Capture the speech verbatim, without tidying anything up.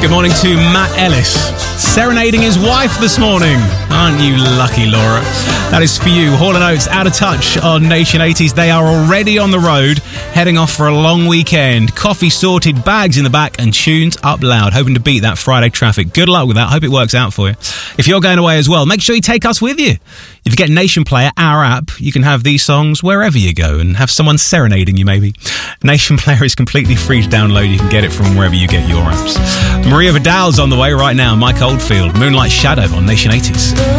Good morning to Matt Ellis, serenading his wife this morning. Aren't you lucky, Laura? That is for you. Hall and Oates, Out of Touch on Nation eighties. They are already on the road, heading off for a long weekend. Coffee sorted, bags in the back, and tunes up loud, hoping to beat that Friday traffic. Good luck with that. Hope it works out for you. If you're going away as well, make sure you take us with you. If you get Nation Player, our app, you can have these songs wherever you go and have someone serenading you, maybe. Nation Player is completely free to download. You can get it from wherever you get your apps. Maria Vidal's on the way right now. Mike Oldfield, Moonlight Shadow on Nation eighties.